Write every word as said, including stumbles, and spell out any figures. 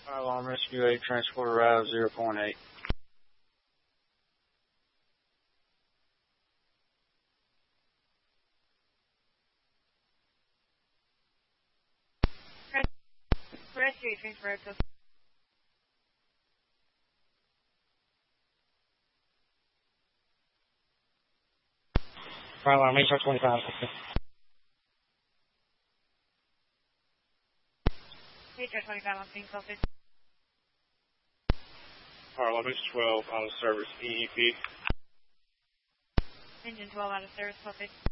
Fire alarm rescue eight, transport arrives zero point eight. Rescue eight, transfer to Fire alarm H R twenty-five. H R twenty-five on scene, call fifty. Fire alarm H twelve, out of service, E E P. Engine twelve out of service, call fifty.